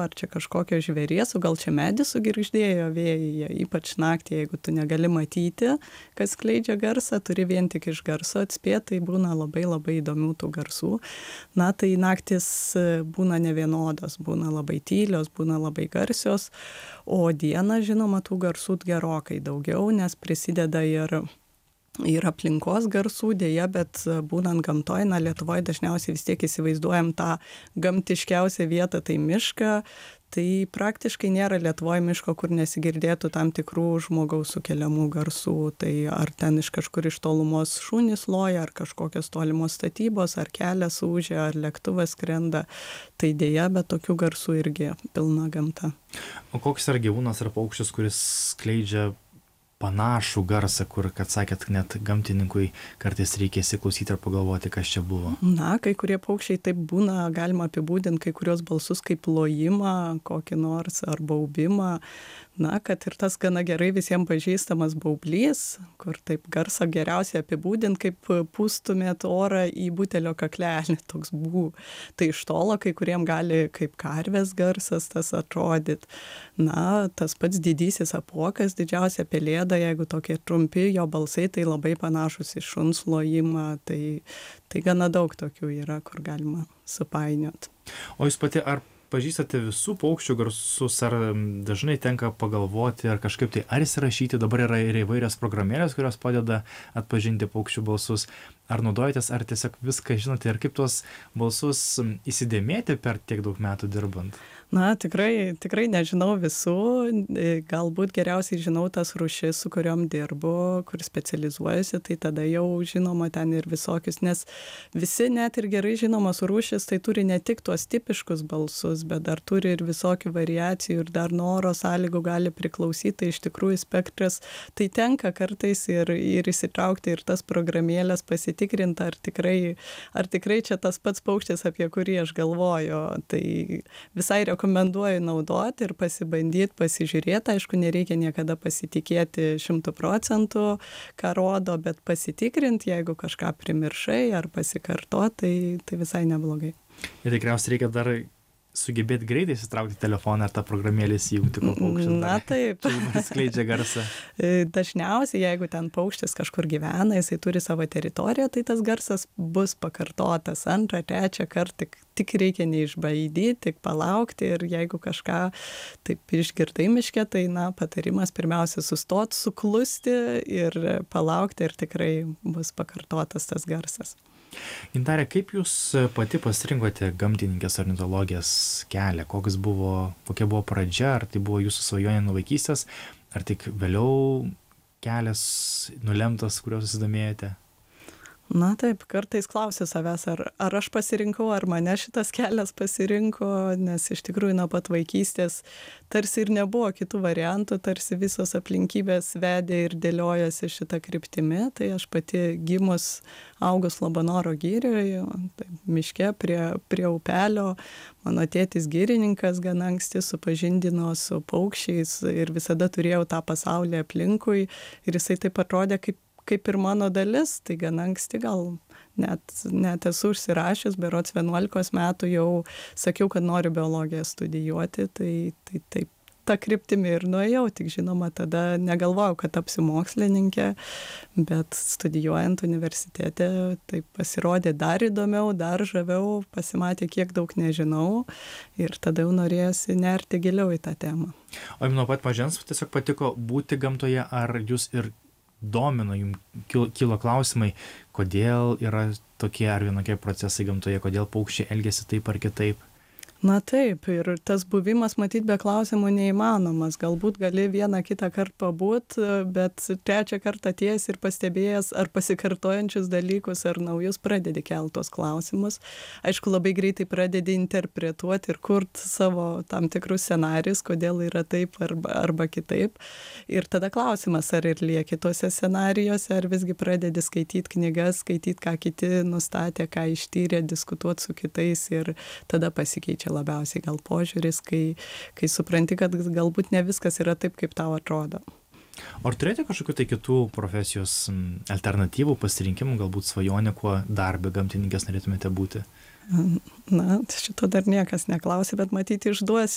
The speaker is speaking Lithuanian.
ar čia kažkokio žvėries, o gal čia medis sugirgždėjo vėjyje, ypač naktį, jeigu tu negali matyti, kas skleidžia garsą, turi vien tik iš garso atspėti, tai būna labai labai įdomių tų garsų. Na, tai naktis būna nevienodos, būna labai tylios, būna labai garsios, o dieną, žinoma, tų garsų gerokai daugiau, nes prisideda ir aplinkos garsų, dėja, bet būnant gamtoj, na, Lietuvoje dažniausiai vis tiek įsivaizduojam tą gamtiškiausią vietą, tai mišką, tai praktiškai nėra Lietuvoje miško, kur nesigirdėtų tam tikrų žmogaus sukeliamų garsų, tai ar ten iš kažkur iš tolumos šunys loja, ar kažkokios tolimos statybos, ar kelias ūžia, ar lėktuvas skrenda, tai dėja, bet tokių garsų irgi pilna gamta. O koks yra gyvūnas ar paukštis, kuris skleidžia panašų garsą, kur, kad sakėt, net gamtininkui kartais reikia įsiklausyti ir pagalvoti, kas čia buvo? Na, kai kurie paukščiai taip būna, galima apibūdinti kai kurios balsus kaip lojimą, kokį nors, ar baubimą. Na, kad ir tas gana gerai visiems pažįstamas baublys, kur taip garsą geriausiai apibūdinti, kaip pūstumėt orą į butelio kaklelį, toks bū. Tai iš tolo kai kuriem gali kaip karvės garsas tas atrodyti. Na, tas pats didysis apuokas, didžiausia pelėda, jeigu tokie trumpi jo balsai, tai labai panašus į šuns lojimą, tai gana daug tokių yra, kur galima supainiot. O jūs pati ar pažįstate visų paukščių garsus, ar dažnai tenka pagalvoti, ar kažkaip tai ar įsirašyti, dabar yra ir įvairios programėlės, kurios padeda atpažinti paukščių balsus, ar naudojatės, ar tiesiog viską žinote, ir kaip tuos balsus įsidėmėti per tiek daug metų dirbant? Na, tikrai nežinau visų, galbūt geriausiai žinau tas rūšis, su kuriuom dirbu, kur specializuojasi, tai tada jau žinoma ten ir visokius, nes visi net ir gerai žinomas rūšis, tai turi ne tik tuos tipiškus balsus, bet dar turi ir visokių variacijų ir dar nuo oro sąlygų gali priklausyti, tai iš tikrųjų spektras, tai tenka kartais ir įsitraukti ir tas programėlės pasitikrinti, ar tikrai čia tas pats paukštis, apie kurį aš galvoju, tai visai rekomenduoju naudoti ir pasibandyti, pasižiūrėti, aišku, nereikia niekada pasitikėti 100%, ką rodo, bet pasitikrinti, jeigu kažką primiršai ar pasikartoti, tai visai neblogai. Ir tikriausiai reikia dar sugebėti greitai įsitraukti telefoną ar tą programėlę įsijungti, ko paukštis. Na taip. Skleidžia garsą. Dažniausiai, jeigu ten paukštis kažkur gyvena, jisai turi savo teritoriją, tai tas garsas bus pakartotas antrą, trečią kartą, tik reikia neišbaidyti, tik palaukti ir jeigu kažką taip išgirdai miške, tai patarimas pirmiausia sustoti, suklusti ir palaukti ir tikrai bus pakartotas tas garsas. Gintarė, kaip jūs pati pasirinkote gamtininkės ornitologijos kelią? Kokia buvo pradžia? Ar tai buvo jūsų svajonė nuo vaikystės? Ar tik vėliau kelias nulemtas, kuriuo susidomėjote? Na taip, kartais klausiu savęs, ar aš pasirinkau, ar mane šitas kelias pasirinko, nes iš tikrųjų nuo pat vaikystės tarsi ir nebuvo kitų variantų, tarsi visos aplinkybės vedė ir dėliojosi šitą kryptimį, tai aš pati gimus augus Labanoro girioje, miške prie upelio, mano tėtis girininkas gana anksti supažindino su paukščiais ir visada turėjau tą pasaulį aplinkui ir jisai taip atrodė kaip ir mano dalis, tai gana anksti gal net esu užsirašęs, berods 11 metų jau sakiau, kad noriu biologiją studijuoti, tai taip tą kryptimį ir nuėjau, tik žinoma, tada negalvojau, kad tapsiu mokslininkė, bet studijuojant universitete tai pasirodė dar įdomiau, dar žaviau, pasimatė, kiek daug nežinau ir tada jau norėjosi nerti giliau į tą temą. O jums nuo pat mažens tiesiog patiko būti gamtoje, ar jūs ir domino, jums kilo klausimai, kodėl yra tokie ar vienokie procesai gamtoje, kodėl paukščiai elgiasi taip ar kitaip? Na taip, ir tas buvimas matyt be klausimų neįmanomas. Galbūt gali vieną kitą kartą pabūt, bet trečią kartą atėjęs ir pastebėjęs ar pasikartojančius dalykus, ar naujus pradedi kelti tos klausimus. Aišku, labai greitai pradedi interpretuoti ir kurti savo tam tikrus scenarijus, kodėl yra taip arba kitaip. Ir tada klausimas, ar ir lieki tuose scenarijuose, ar visgi pradedi skaityti knygas, skaityti, ką kiti nustatė, ką ištyrė, diskutuoti su kitais ir tada pasikeičia labiausiai gal požiūris, kai supranti, kad galbūt ne viskas yra taip, kaip tau atrodo. Ar turėjote kažkokių tai kitų profesijos alternatyvų, pasirinkimų, galbūt svajonė, kuo dar be gamtininkės norėtumėte būti? Na, šito dar niekas neklausė, bet matyti išduosiu.